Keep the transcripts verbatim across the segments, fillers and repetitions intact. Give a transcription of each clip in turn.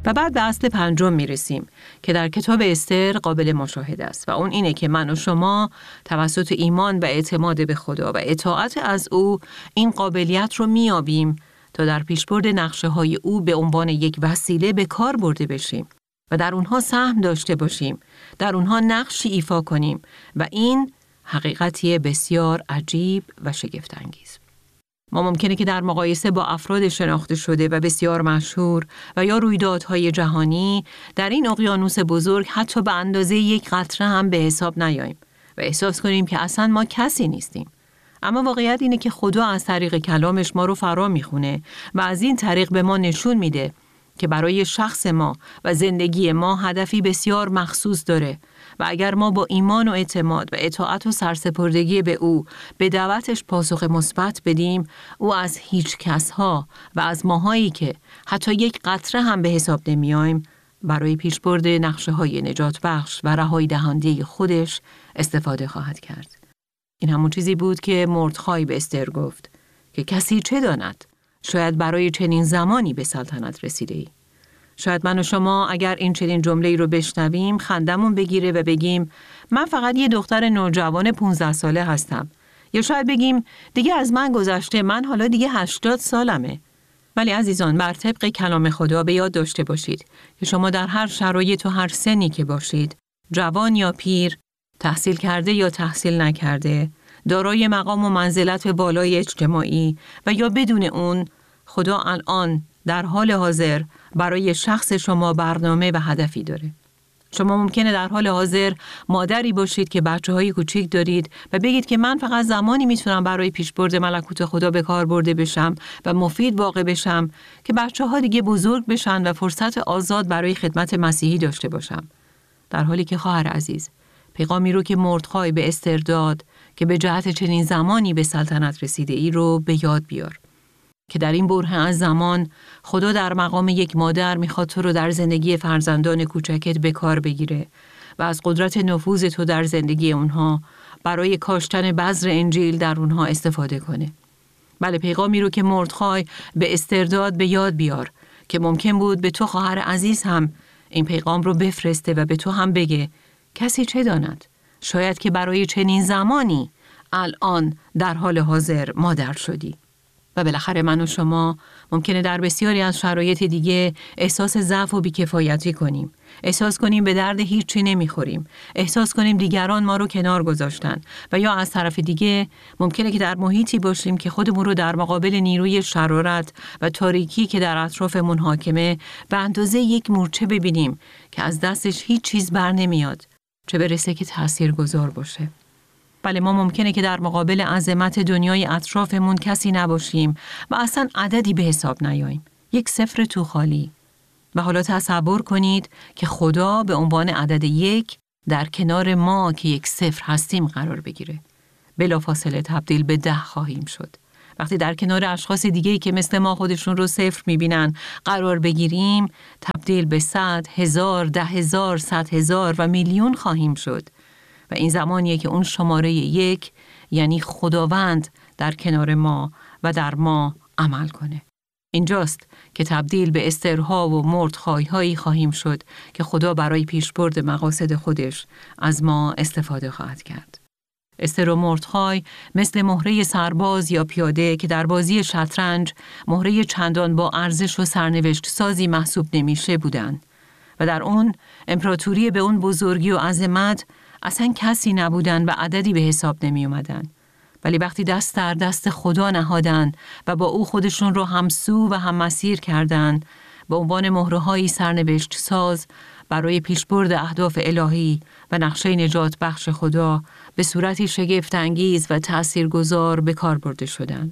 و بعد به اصل پنجم میرسیم که در کتاب استر قابل مشاهده است و اون اینه که من و شما توسط ایمان و اعتماد به خدا و اطاعت از او این قابلیت رو میابیم تا در پیشبرد نقشه های او به عنوان یک وسیله به کار برده بشیم و در اونها سهم داشته باشیم، در اونها نقشی ایفا کنیم و این حقیقتی بسیار عجیب و شگفت انگیز. ما ممکنه که در مقایسه با افراد شناخته شده و بسیار مشهور و یا رویدادهای جهانی در این اقیانوس بزرگ حتی به اندازه یک قطره هم به حساب نیاییم و احساس کنیم که اصلا ما کسی نیستیم. اما واقعیت اینه که خدا از طریق کلامش ما رو فرا میخونه و از این طریق به ما نشون میده که برای شخص ما و زندگی ما هدفی بسیار مخصوص داره و اگر ما با ایمان و اعتماد و اطاعت و سرسپردگی به او به دعوتش پاسخ مثبت بدیم، او از هیچ کسها و از ماهایی که حتی یک قطره هم به حساب نمیایم برای پیشبرد نقشه های نجات بخش و رهایی دهنده خودش استفاده خواهد کرد. این همون چیزی بود که مردخای به استر گفت که کسی چه داند؟ شاید برای چنین زمانی به سلطنت رسیده ای. شاید من و شما اگر این چنین جمله‌ای رو بشنویم خندمون بگیره و بگیم من فقط یه دختر نوجوان پانزده ساله هستم. یا شاید بگیم دیگه از من گذشته، من حالا دیگه هشتاد سالمه. ولی عزیزان، بر طبق کلام خدا به یاد داشته باشید که شما در هر شرایط و هر سنی که باشید، جوان یا پیر، تحصیل کرده یا تحصیل نکرده، دارای مقام و منزلت بالای اجتماعی و یا بدون اون، خدا الان در حال حاضر برای شخص شما برنامه و هدفی داره. شما ممکنه در حال حاضر مادری باشید که بچه‌های کوچیک دارید و بگید که من فقط زمانی میتونم برای پیشبرد ملکوت خدا به کار برده بشم و مفید واقع بشم که بچه‌ها دیگه بزرگ بشن و فرصت آزاد برای خدمت مسیحی داشته باشم. در حالی که خواهر عزیز، پیغامی رو که مردخای به استر داد که به جهت چنین زمانی به سلطنت رسیده ای رو به یاد بیار. که در این بره از زمان خدا در مقام یک مادر میخواد تو رو در زندگی فرزندان کوچکت به کار بگیره و از قدرت نفوذ تو در زندگی اونها برای کاشتن بذر انجیل در اونها استفاده کنه. بله، پیغامی رو که مردخای به استر داد به یاد بیار که ممکن بود به تو خواهر عزیز هم این پیغام رو بفرسته و به تو هم بگه کسی چه داند؟ شاید که برای چنین زمانی الان در حال حاضر مادر شدی. و بالاخره من و شما ممکنه در بسیاری از شرایط دیگه احساس ضعف و بیکفایتی کنیم. احساس کنیم به درد هیچی نمیخوریم. احساس کنیم دیگران ما رو کنار گذاشتن. و یا از طرف دیگه ممکنه که در محیطی باشیم که خودمون رو در مقابل نیروی شرارت و تاریکی که در اطرافمون حاکمه به اندازه یک مورچه ببینیم که از دستش هیچ چیز بر نمیاد، چه برسه که تاثیرگذار باشه. بله، ما ممکنه که در مقابل عظمت دنیای اطرافمون کسی نباشیم و اصلا عددی به حساب نیاییم. یک صفر تو خالی. و حالا تصور کنید که خدا به عنوان عدد یک در کنار ما که یک صفر هستیم قرار بگیره. بلافاصله تبدیل به ده خواهیم شد. وقتی در کنار اشخاص دیگه‌ای که مثل ما خودشون رو صفر میبینن قرار بگیریم، تبدیل به صد، هزار، ده هزار، صد هزار و میلیون خواهیم شد. و این زمانیه که اون شماره یک یعنی خداوند در کنار ما و در ما عمل کنه. اینجاست که تبدیل به استرها و مردخای‌هایی خواهیم شد که خدا برای پیشبرد مقاصد خودش از ما استفاده خواهد کرد. استر و مردخای مثل مهره سرباز یا پیاده که در بازی شطرنج مهره چندان با ارزش و سرنوشت سازی محسوب نمیشه بودن و در اون امپراتوری به اون بزرگی و عظمت اصلا کسی نبودن و عددی به حساب نمی اومدن. ولی وقتی دست در دست خدا نهادن و با او خودشون رو همسو و هم مسیر کردن، به عنوان مهره‌های سرنوشت ساز برای پیشبرد اهداف الهی و نقشه نجات بخش خدا به صورتی شگفت انگیز و تأثیرگذار به کار برده شدن.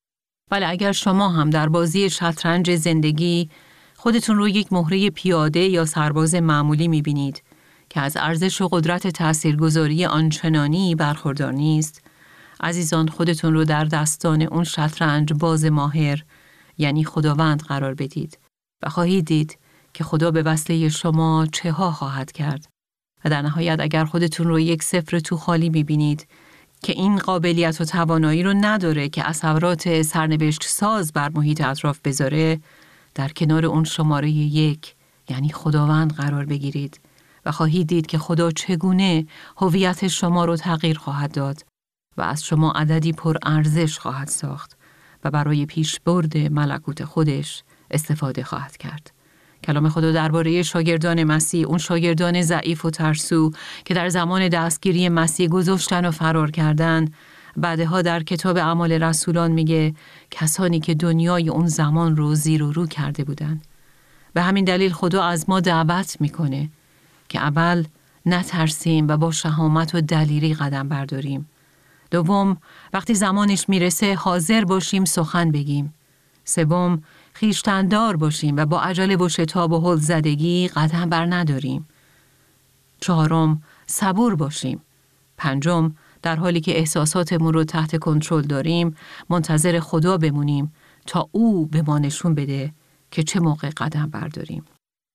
ولی اگر شما هم در بازی شطرنج زندگی خودتون رو یک مهره پیاده یا سرباز معمولی می‌بینید که از ارزش و قدرت تأثیرگذاری آنچنانی برخوردار نیست، عزیزان خودتون رو در دستان اون شطرنج باز ماهر یعنی خداوند قرار بدید و خواهید دید که خدا به وسیله شما چه ها خواهد کرد. و در نهایت اگر خودتون رو یک صفر تو خالی می‌بینید که این قابلیت و توانایی رو نداره که اثرات سرنوشت ساز بر محیط اطراف بذاره، در کنار اون شماره یک یعنی خداوند قرار بگیرید و خواهید دید که خدا چگونه هویت شما رو تغییر خواهد داد و از شما عددی پر ارزش خواهد ساخت و برای پیشبرد ملکوت خودش استفاده خواهد کرد. کلام خدا درباره شاگردان مسیح، اون شاگردان ضعیف و ترسو که در زمان دستگیری مسیح گذاشتن و فرار کردن، بعدها در کتاب اعمال رسولان میگه کسانی که دنیای اون زمان رو زیر و رو کرده بودن. به همین دلیل خدا از ما دعوت میکنه که اول نترسیم و با شهامت و دلیری قدم برداریم. دوم، وقتی زمانش میرسه حاضر باشیم سخن بگیم. سوم، خویشتن‌دار باشیم و با عجله و شتاب و هول زدگی قدم بر نداریم. چهارم، صبور باشیم. پنجم، در حالی که احساساتمون رو تحت کنترل داریم، منتظر خدا بمونیم تا او به ما نشون بده که چه موقع قدم برداریم.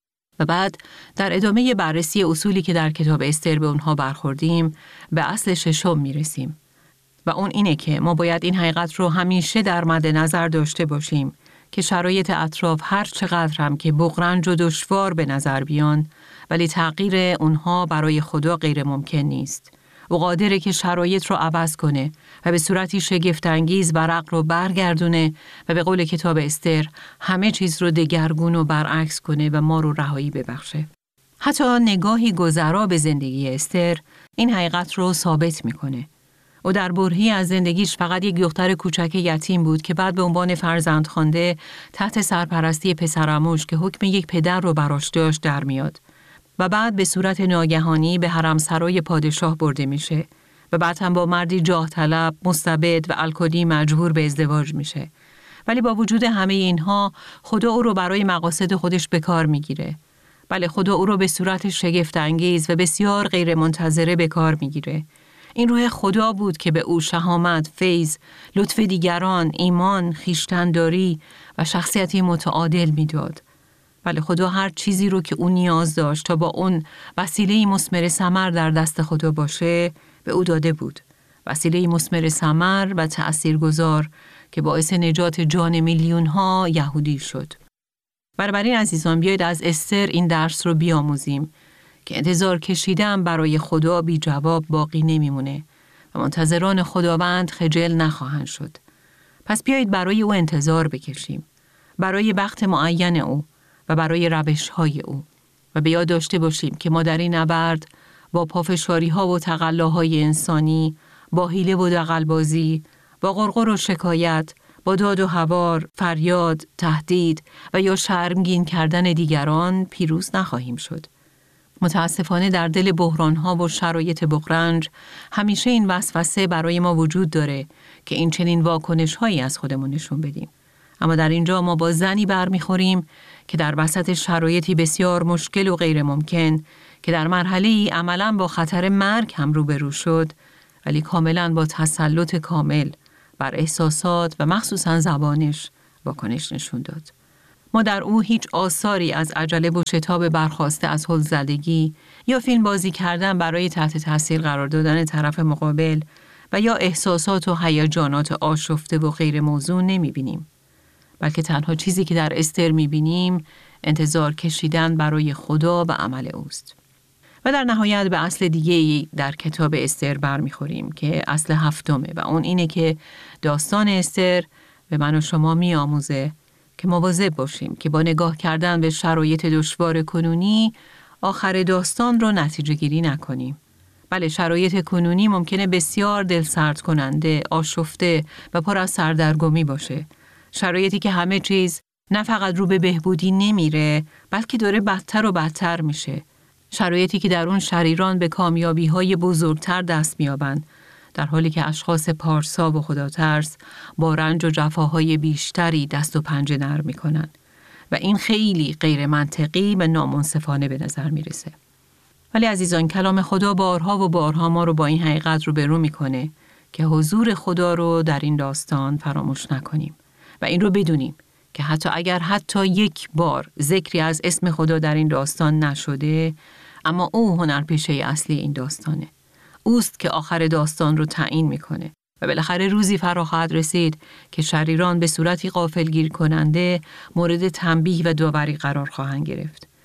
و بعد در ادامه بررسی اصولی که در کتاب استر به اونها برخوردیم، به اصل ششم میرسیم. و اون اینه که ما باید این حقیقت رو همیشه در مد نظر داشته باشیم که شرایط اطراف هر چقدر هم که بغرنج و دشوار به نظر بیان، ولی تغییر اونها برای خدا غیر ممکن نیست. او قادره که شرایط رو عوض کنه و به صورتی شگفت‌انگیز ورق رو برگردونه و به قول کتاب استر همه چیز رو دگرگون و برعکس کنه و ما رو رهایی ببخشه. حتی نگاهی گذرا به زندگی استر این حقیقت رو ثابت میکنه. او در برهه‌ای از زندگیش فقط یک دختر کوچک یتیم بود که بعد به عنوان فرزند خوانده تحت سرپرستی پسرعموش که حکم یک پدر رو براش داشت در میاد و بعد به صورت ناگهانی به حرمسرای پادشاه برده میشه و بعد هم با مردی جاه طلب، مستبد و الکلی مجبور به ازدواج میشه. ولی با وجود همه اینها خدا او رو برای مقاصد خودش به کار میگیره. بله، خدا او رو به صورت شگفت انگیز و بسیار غیر منتظره به کار میگیره. این روح خدا بود که به او شهامت، فیض، لطف دیگران، ایمان، خویشتن‌داری و شخصیتی متعادل میداد. بله، خدا هر چیزی رو که او نیاز داشت تا با اون وسیله مثمر ثمر در دست خدا باشه به او داده بود. وسیله مثمر ثمر و تأثیرگذار که باعث نجات جان میلیون ها یهودی شد. بنابراین عزیزان، بیایید از استر این درس رو بیاموزیم که انتظار کشیدن برای خدا بی جواب باقی نمیمونه و منتظران خداوند خجل نخواهند شد. پس بیایید برای او انتظار بکشیم، برای بخت معین او و برای روش‌های او و به یاد داشته باشیم که ما در این نبرد با پافشاری‌ها و تقلاهای انسانی، با حیله و دغل‌بازی، با غرغر و شکایت، با داد و هوار، فریاد، تهدید و یا شرمگین کردن دیگران پیروز نخواهیم شد. متاسفانه در دل بحران‌ها و شرایط بغرنج همیشه این وسوسه برای ما وجود داره که این چنین واکنش‌هایی از خودمون نشون بدیم. اما در اینجا ما با زنی برمیخوریم که در وسط شرایطی بسیار مشکل و غیر ممکن که در مرحله‌ای عملاً با خطر مرگ هم روبرو شد، ولی کاملاً با تسلط کامل بر احساسات و مخصوصاً زبانش واکنش نشون داد. ما در او هیچ آثاری از عجله و شتاب برخاسته از هول زدگی یا فیلم بازی کردن برای تحت تاثیر قرار دادن طرف مقابل و یا احساسات و هیجانات آشفته و غیر موزون نمی‌بینیم. بلکه تنها چیزی که در استر می‌بینیم انتظار کشیدن برای خدا و عمل اوست. و در نهایت به اصل دیگه‌ای در کتاب استر برمیخوریم که اصل هفتمه و اون اینه که داستان استر به من و شما می‌آموزه که مواظب باشیم که با نگاه کردن به شرایط دشوار کنونی آخر داستان رو نتیجه گیری نکنیم. بله، شرایط کنونی ممکنه بسیار دلسرد کننده، آشفته و پر از سردرگمی باشه. شرایطی که همه چیز نه فقط رو به بهبودی نمیره، بلکه داره بدتر و بدتر میشه. شرایطی که در اون شریران به کامیابی‌های بزرگتر دست میابند، در حالی که اشخاص پارسا و خداترس با رنج و جفاهای بیشتری دست و پنجه نرم میکنن و این خیلی غیر منطقی و نامنصفانه به نظر میرسه. ولی عزیزان، کلام خدا بارها و بارها ما رو با این حقیقت رو برو میکنه که حضور خدا رو در این داستان فراموش نکنیم و این رو بدونیم که حتی اگر حتی یک بار ذکری از اسم خدا در این داستان نشده، اما او هنرپیشه اصلی این داستانه. اوست که آخر داستان رو تعیین میکنه و بالاخره روزی فرا خواهد رسید که شریران به صورتی غافلگیر کننده مورد تنبیه و داوری قرار خواهند گرفت.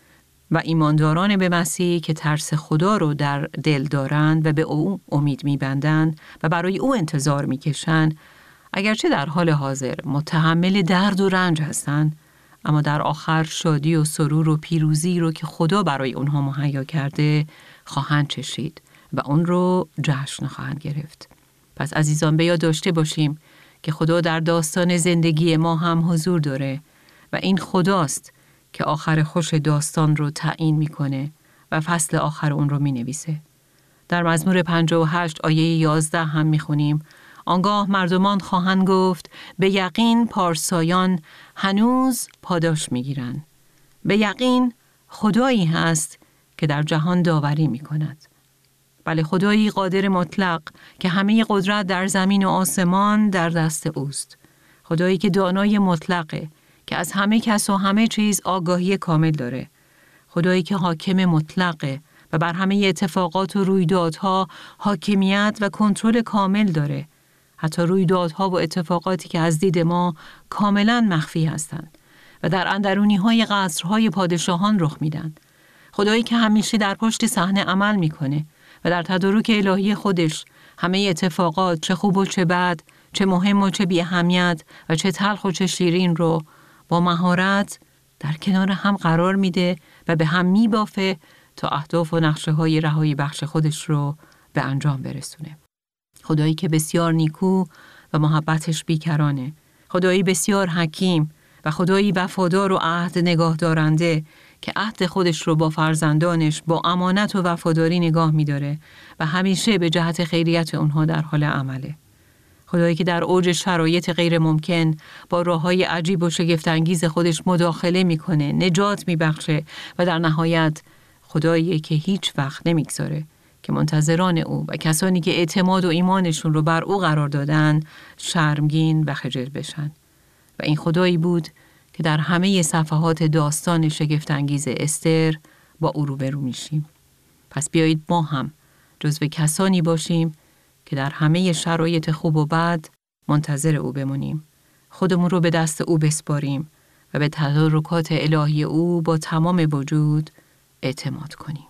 و ایمانداران به مسیح که ترس خدا رو در دل دارند و به او امید می‌بندند و برای او انتظار می‌کشند، اگرچه در حال حاضر متحمل درد و رنج هستند، اما در آخر شادی و سرور و پیروزی رو که خدا برای اونها مهیا کرده خواهند چشید و اون رو جشن خواهند گرفت. پس عزیزان به یاد داشته باشیم که خدا در داستان زندگی ما هم حضور داره و این خداست که آخر خوش داستان رو تعیین میکنه و فصل آخر اون رو مینویسه. در مزمور پنجاه و هشت آیه یازده هم میخونیم: آنگاه مردمان خواهند گفت به یقین پارسایان هنوز پاداش میگیرند. به یقین خدایی هست که در جهان داوری میکند. بله، خدایی قادر مطلق که همه قدرت در زمین و آسمان در دست اوست. خدایی که دانای مطلقه، که از همه کس و همه چیز آگاهی کامل داره. خدایی که حاکم مطلقه و بر همه اتفاقات و رویدادها حاکمیت و کنترل کامل داره. حتی رویدادها و اتفاقاتی که از دید ما کاملاً مخفی هستند و در اندرونی‌های قصرهای پادشاهان رخ میدن. خدایی که همیشه در پشت صحنه عمل میکنه و در تدارک الهی خودش همه اتفاقات، چه خوب و چه بد، چه مهم و چه بی اهمیت و چه تلخ و چه شیرین رو با مهارت در کنار هم قرار میده و به هم میبافه تا اهداف و نقشه های رهایی بخش خودش رو به انجام برسونه. خدایی که بسیار نیکو و محبتش بیکرانه. خدایی بسیار حکیم و خدایی وفادار و عهد نگاه دارنده که عهد خودش رو با فرزندانش با امانت و وفاداری نگاه می‌داره و همیشه به جهت خیریت اونها در حال عمله. خدایی که در اوج شرایط غیر ممکن با راه‌های عجیب و شگفت‌انگیز خودش مداخله می‌کنه، نجات می‌بخشه و در نهایت خدایی که هیچ وقت نمی‌گذاره که منتظران او و کسانی که اعتماد و ایمانشون رو بر او قرار دادن شرمگین و خجل بشن. و این خدایی بود که در همه صفحات داستان شگفت‌انگیز استر با او روبرو میشیم. پس بیایید ما هم جزو کسانی باشیم که در همه شرایط خوب و بد منتظر او بمونیم. خودمون رو به دست او بسپاریم و به تدارکات الهی او با تمام وجود اعتماد کنیم.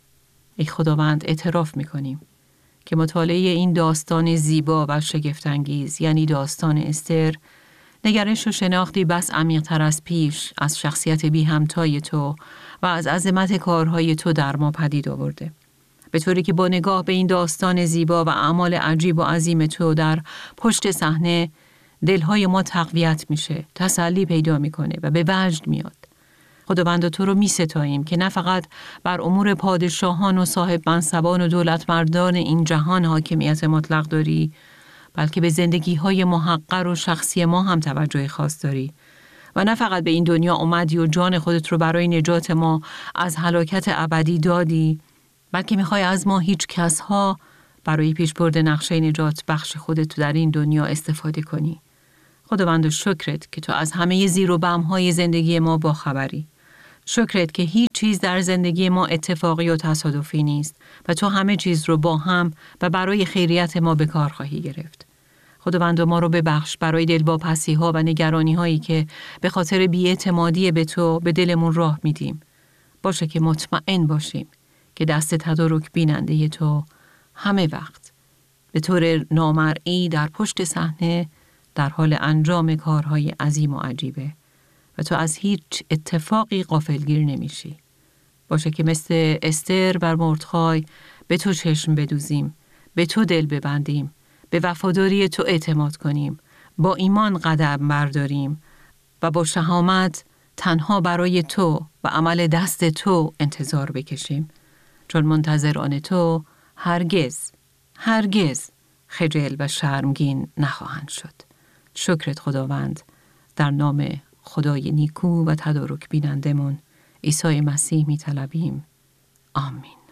ای خداوند، اعتراف میکنیم که مطالعه این داستان زیبا و شگفت‌انگیز یعنی داستان استر نگرش و شناختی بس عمیق‌تر از پیش از شخصیت بی همتای تو و از عظمت کارهای تو در ما پدید آورده. به طوری که با نگاه به این داستان زیبا و اعمال عجیب و عظیم تو در پشت صحنه دلهای ما تقویت میشه، تسلی پیدا میکنه و به وجد میاد. خداوند، تو رو می ستاییم که نه فقط بر امور پادشاهان و صاحب منصبان و دولتمردان این جهان حاکمیت مطلق داری، بلکه به زندگی‌های محقر و شخصی ما هم توجه خاص داری و نه فقط به این دنیا اومدی و جان خودت رو برای نجات ما از هلاکت ابدی دادی، بلکه میخوای از ما هیچ کس ها برای پیشبرد نقشه نجات بخش خودت در این دنیا استفاده کنی. خداوند، شکرت که تو از همه زیر و بم‌های زندگی ما با خبری. شکرت که هیچ چیز در زندگی ما اتفاقی و تصادفی نیست و تو همه چیز رو با هم و برای خیریت ما به کار خواهی گرفت. خداوند، ما رو ببخش برای دلواپسی ها و نگرانی هایی که به خاطر بی‌اعتمادی به تو به دلمون راه میدیم. باشه که مطمئن باشیم که دست تدارک بیننده تو همه وقت به طور نامرئی در پشت صحنه در حال انجام کارهای عظیم و عجیبه و تو از هیچ اتفاقی غافلگیر نمیشی. باشه که مثل استر بر مردخای به تو چشم بدوزیم، به تو دل ببندیم، به وفاداری تو اعتماد کنیم، با ایمان قدم برداریم و با شهامت تنها برای تو و عمل دست تو انتظار بکشیم، چون منتظران تو هرگز هرگز خجل و شرمگین نخواهند شد. شکرت خداوند، در نام خدای نیکو و تدارک بینندمون عیسی مسیح می طلبیم. آمین.